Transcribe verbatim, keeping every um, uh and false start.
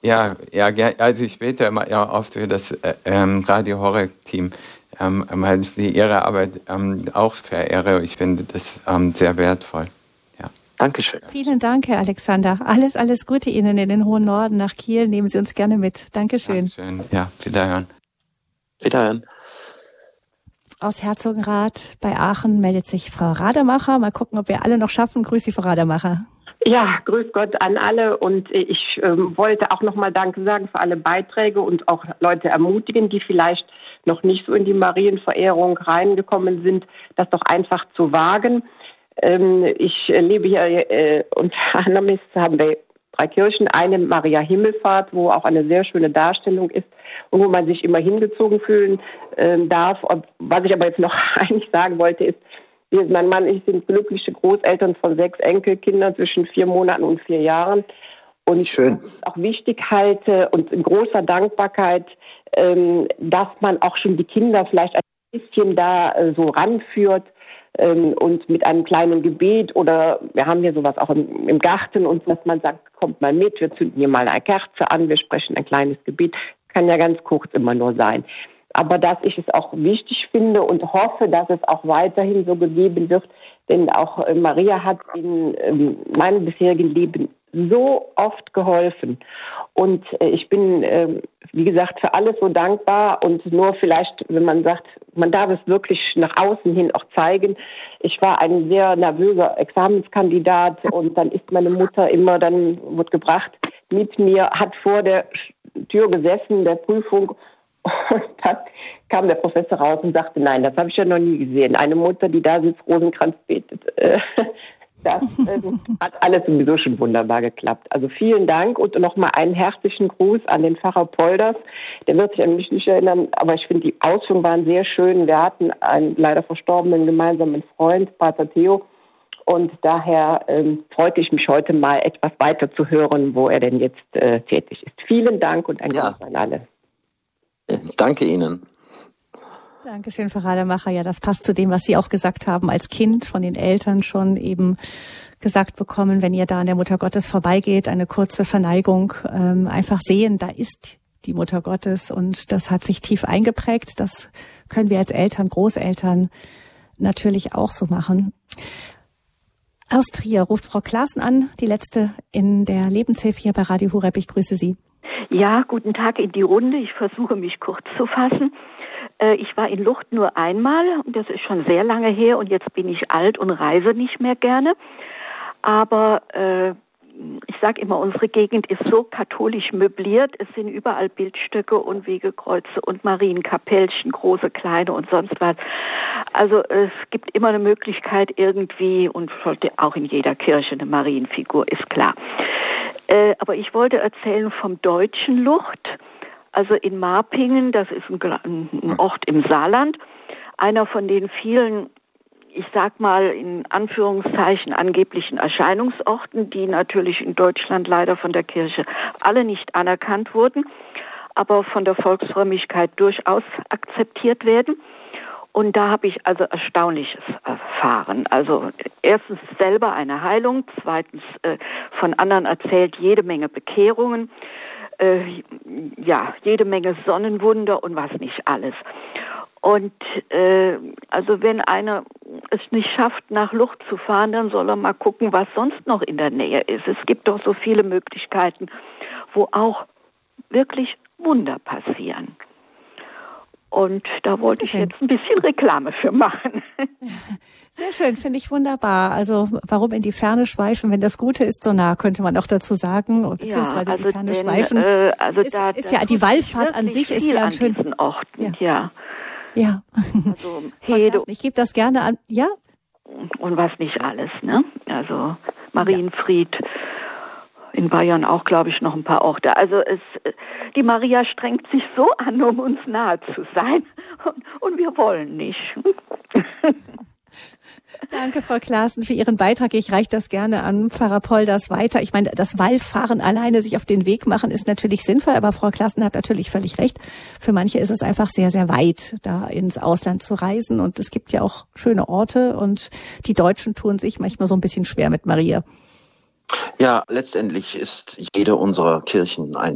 Ja, ja, also ich bete immer ja oft für das äh, ähm, Radio Horeb-Team, ähm, weil ich ihre Arbeit ähm, auch verehre. Ich finde das ähm, sehr wertvoll. Ja. Dankeschön. Vielen Dank, Herr Alexander. Alles, alles Gute Ihnen in den hohen Norden nach Kiel. Nehmen Sie uns gerne mit. Dankeschön. Dankeschön. Ja, wiederhören. Wiederhören. Aus Herzogenrath bei Aachen meldet sich Frau Rademacher. Mal gucken, ob wir alle noch schaffen. Grüß Sie, Frau Rademacher. Ja, grüß Gott an alle, und ich ähm, wollte auch nochmal Danke sagen für alle Beiträge und auch Leute ermutigen, die vielleicht noch nicht so in die Marienverehrung reingekommen sind, das doch einfach zu wagen. Ähm, ich lebe hier äh, unter anderem haben wir drei Kirchen, eine Maria Himmelfahrt, wo auch eine sehr schöne Darstellung ist und wo man sich immer hingezogen fühlen äh, darf. Was ich aber jetzt noch eigentlich sagen wollte ist, mein Mann und ich sind glückliche Großeltern von sechs Enkelkindern zwischen vier Monaten und vier Jahren. Und schön. Was ich auch wichtig halte und in großer Dankbarkeit, ähm, dass man auch schon die Kinder vielleicht ein bisschen da äh, so ranführt ähm, und mit einem kleinen Gebet, oder wir haben hier sowas auch im, im Garten, und dass man sagt, kommt mal mit, wir zünden hier mal eine Kerze an, wir sprechen ein kleines Gebet. Kann ja ganz kurz immer nur sein. Aber dass ich es auch wichtig finde und hoffe, dass es auch weiterhin so gegeben wird. Denn auch Maria hat in ähm, meinem bisherigen Leben so oft geholfen. Und äh, ich bin, äh, wie gesagt, für alles so dankbar. Und nur vielleicht, wenn man sagt, man darf es wirklich nach außen hin auch zeigen. Ich war ein sehr nervöser Examenskandidat, und dann ist meine Mutter immer, dann wird gebracht, mit mir, hat vor der Tür gesessen, der Prüfung. Und dann kam der Professor raus und sagte, nein, das habe ich ja noch nie gesehen. Eine Mutter, die da sitzt, Rosenkranz betet. Das hat alles sowieso schon wunderbar geklappt. Also vielen Dank und nochmal einen herzlichen Gruß an den Pfarrer Polders. Der wird sich an mich nicht erinnern, aber ich finde, die Ausführungen waren sehr schön. Wir hatten einen leider verstorbenen gemeinsamen Freund, Pater Theo. Und daher ähm, freute ich mich heute mal etwas weiter zu hören, wo er denn jetzt äh, tätig ist. Vielen Dank und ein ja. Gruß an alle. Danke Ihnen. Dankeschön, Frau Rademacher. Ja, das passt zu dem, was Sie auch gesagt haben, als Kind von den Eltern schon eben gesagt bekommen, wenn ihr da an der Mutter Gottes vorbeigeht, eine kurze Verneigung, ähm, einfach sehen, da ist die Mutter Gottes, und das hat sich tief eingeprägt. Das können wir als Eltern, Großeltern natürlich auch so machen. Aus Trier ruft Frau Klaassen an, die letzte in der Lebenshilfe hier bei Radio Horeb. Ich grüße Sie. Ja, guten Tag in die Runde. Ich versuche, mich kurz zu fassen. Äh, ich war in Lucht nur einmal, und das ist schon sehr lange her, und jetzt bin ich alt und reise nicht mehr gerne. Aber äh, ich sage immer, unsere Gegend ist so katholisch möbliert. Es sind überall Bildstöcke und Wegekreuze und Marienkapellchen, große, kleine und sonst was. Also es gibt immer eine Möglichkeit irgendwie, und sollte auch in jeder Kirche eine Marienfigur, ist klar. Äh, aber ich wollte erzählen vom Deutschen Lucht, also in Marpingen, das ist ein, ein Ort im Saarland, einer von den vielen, ich sag mal in Anführungszeichen, angeblichen Erscheinungsorten, die natürlich in Deutschland leider von der Kirche alle nicht anerkannt wurden, aber von der Volksfrömmigkeit durchaus akzeptiert werden. Und da habe ich also Erstaunliches erfahren. Also erstens selber eine Heilung, zweitens äh, von anderen erzählt jede Menge Bekehrungen, äh, ja, jede Menge Sonnenwunder und was nicht alles. Und äh, also wenn einer es nicht schafft, nach Lucht zu fahren, dann soll er mal gucken, was sonst noch in der Nähe ist. Es gibt doch so viele Möglichkeiten, wo auch wirklich Wunder passieren. Und da wollte ich jetzt ein bisschen Reklame für machen. Sehr schön, finde ich wunderbar. Also warum in die Ferne schweifen, wenn das Gute ist so nah, könnte man auch dazu sagen. Beziehungsweise ja, also die Ferne denn, schweifen. Äh, also ist, da, ist da ja die Wallfahrt an sich ist ja an schön. Diesen Orten, ja. Ja. ja. Also Hede. Ich gebe das gerne an. Ja. Und was nicht alles, ne? Also Marienfried. Ja. In Bayern auch, glaube ich, noch ein paar Orte. Also es, die Maria strengt sich so an, um uns nahe zu sein. Und, und wir wollen nicht. Danke, Frau Klaassen, für Ihren Beitrag. Ich reiche das gerne an Pfarrer Polders weiter. Ich meine, das Wallfahren alleine, sich auf den Weg machen, ist natürlich sinnvoll, aber Frau Klaassen hat natürlich völlig recht. Für manche ist es einfach sehr, sehr weit, da ins Ausland zu reisen. Und es gibt ja auch schöne Orte, und die Deutschen tun sich manchmal so ein bisschen schwer mit Maria. Ja, letztendlich ist jede unserer Kirchen ein